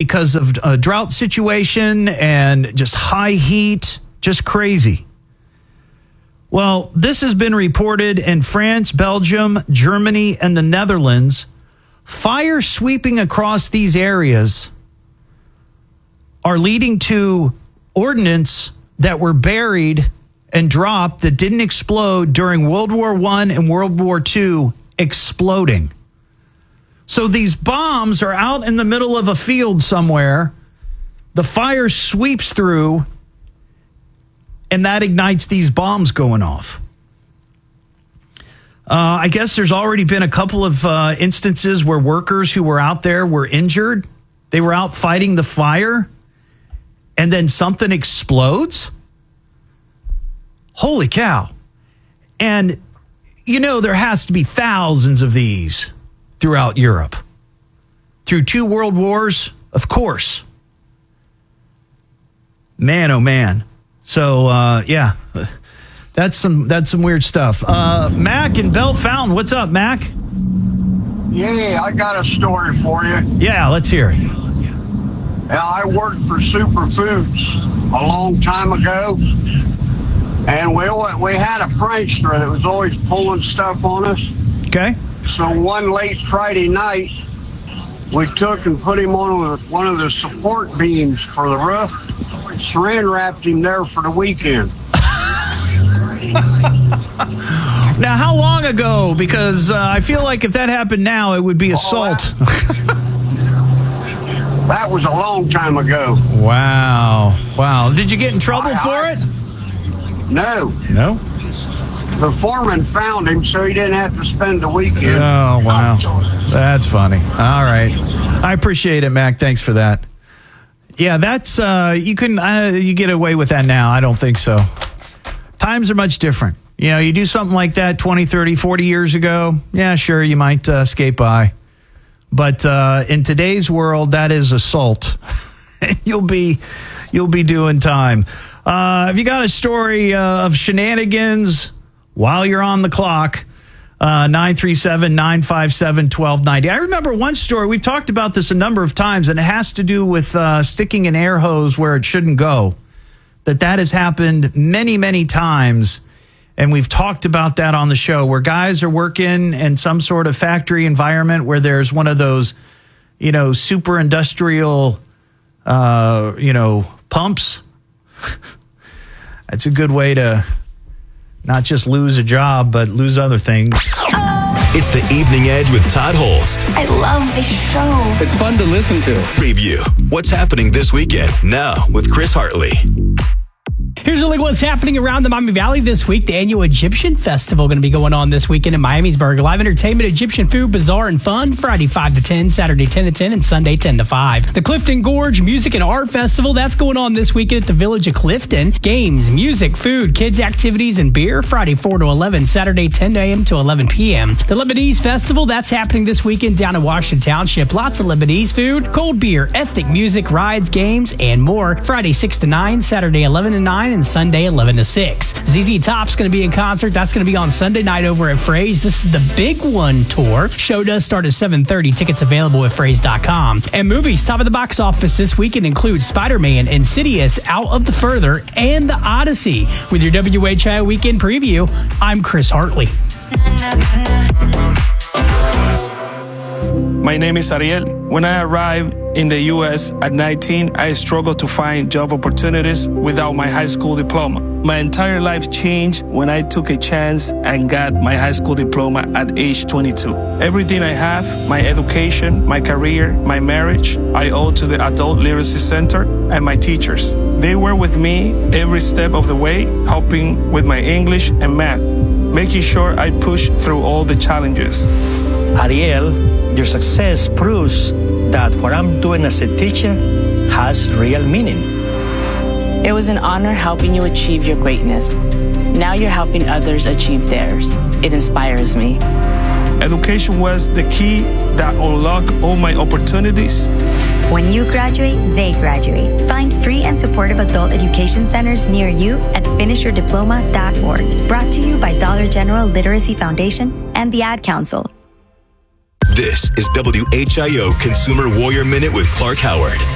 because of a drought situation and just high heat, just crazy. Well, this has been reported in France, Belgium, Germany, and the Netherlands. Fire sweeping across these areas are leading to ordnance that were buried and dropped that didn't explode during World War I and World War II exploding. So these bombs are out in the middle of a field somewhere. The fire sweeps through, and that ignites these bombs going off. I guess there's already been a couple of instances where workers who were out there were injured. They were out fighting the fire, and then something explodes. Holy cow. And, you know, there has to be thousands of these throughout Europe. Through 2 world wars, of course. Man, oh man. So, yeah, that's some weird stuff. Mac in Bellefontaine, what's up, Mac? Yeah, I got a story for you. Yeah, let's hear it. I worked for Superfoods a long time ago, and we had a prankster that was always pulling stuff on us. Okay. So one late Friday night, we took and put him on one of the support beams for the roof, saran wrapped him there for the weekend. Now, how long ago? Because I feel like if that happened now, it would be assault. That was a long time ago. Wow. Did you get in trouble for it? No. The foreman found him, so he didn't have to spend the weekend. Oh, wow. That's funny. All right. I appreciate it, Mac. Thanks for that. Yeah, that's, you get away with that now. I don't think so. Times are much different. You know, you do something like that 20, 30, 40 years ago, yeah, sure, you might skate by. But in today's world, that is assault. You'll be doing time. Have you got a story of shenanigans while you're on the clock? 937-957-1290. I remember one story. We've talked about this a number of times, and it has to do with sticking an air hose where it shouldn't go. That has happened many, many times. And we've talked about that on the show, where guys are working in some sort of factory environment where there's one of those, you know, super industrial, pumps. That's a good way to not just lose a job, but lose other things. It's the Evening Edge with Todd Holst. I love this show. It's fun to listen to. Preview. What's happening this weekend? Now with Chris Hartley. Here's a look at what's happening around the Miami Valley this week. The annual Egyptian Festival going to be going on this weekend in Miamisburg. Live entertainment, Egyptian food, bazaar, and fun. Friday 5 to 10, Saturday 10 to 10, and Sunday 10 to 5. The Clifton Gorge Music and Art Festival, that's going on this weekend at the Village of Clifton. Games, music, food, kids' activities, and beer. Friday 4 to 11, Saturday 10 a.m. to 11 p.m. The Lebanese Festival, that's happening this weekend down in Washington Township. Lots of Lebanese food, cold beer, ethnic music, rides, games, and more. Friday 6 to 9, Saturday 11 to 9, and Sunday 11 to 6. ZZ Top's going to be in concert. That's going to be on Sunday night over at Fraze. This is the Big One tour. Show does start at 7:30. Tickets available at Fraze.com. And movies top of the box office this weekend include Spider-Man, Insidious, Out of the Further, and The Odyssey. With your WHIO weekend preview, I'm Chris Hartley. My name is Ariel. When I arrived in the U.S. at 19, I struggled to find job opportunities without my high school diploma. My entire life changed when I took a chance and got my high school diploma at age 22. Everything I have, my education, my career, my marriage, I owe to the Adult Literacy Center and my teachers. They were with me every step of the way, helping with my English and math, making sure I pushed through all the challenges. Ariel, your success proves that what I'm doing as a teacher has real meaning. It was an honor helping you achieve your greatness. Now you're helping others achieve theirs. It inspires me. Education was the key that unlocked all my opportunities. When you graduate, they graduate. Find free and supportive adult education centers near you at finishyourdiploma.org. Brought to you by Dollar General Literacy Foundation and the Ad Council. This is WHIO Consumer Warrior Minute with Clark Howard.